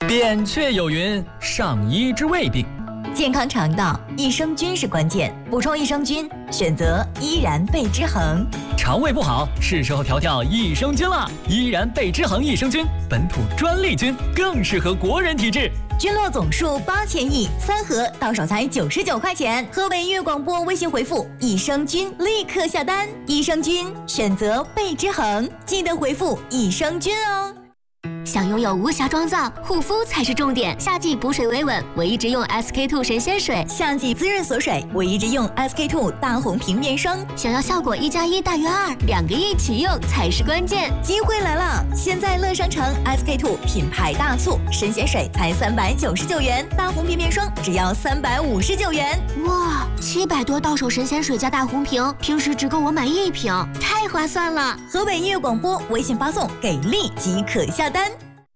扁鹊有云：上医治未病。 健康肠道，益生菌是关键。补充益生菌，选择依然贝之恒。 肠胃不好，是时候调调益生菌了。依然贝之恒益生菌，本土专利菌，更适合国人体质。 菌落总数8000亿，3盒到手才99块钱。河北粤广播微信回复益生菌，立刻下单。益生菌选择贝之恒，记得回复益生菌哦。 想拥有无瑕妆造，护肤才是重点。夏季补水维稳，我一直用 SK-II 神仙水； 夏季滋润锁水，我一直用 SK-II 大红瓶面霜。 想要效果1+1大于2，2个一起用才是关键。 机会来了！现在乐商城 SK-II 品牌大促，神仙水才399元，大红瓶面霜只要359元。 哇，700多到手神仙水加大红瓶，平时只够我买1瓶，太划算了！ 河北粤广播微信发送给力即可下单。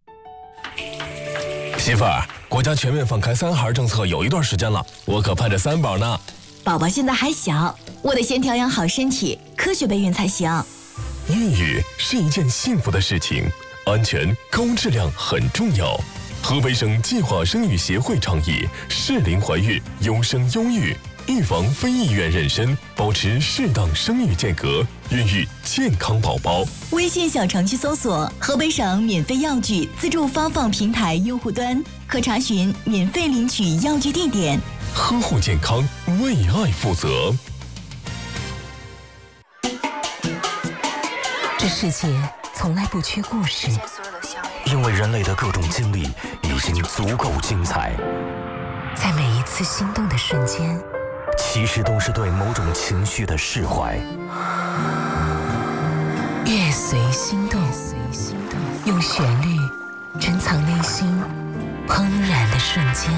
媳妇儿，国家全面放开3孩政策有一段时间了，我可盼着3宝呢。 宝宝现在还小，我得先调养好身体，科学备孕才行。 孕育是一件幸福的事情，安全高质量很重要。河北省计划生育协会倡议适龄怀孕，优生优育，预防非意愿妊娠，保持适当生育间隔，孕育健康宝宝。 微信小程序搜索河北省免费药具自助发放平台用户端，可查询免费领取药具地点。 呵护健康，为爱负责。 这世界从来不缺故事， 因为人类的各种经历已经足够精彩， 在每一次心动的瞬间， 其实都是对某种情绪的释怀。 乐随心动，用旋律珍藏内心怦然的瞬间。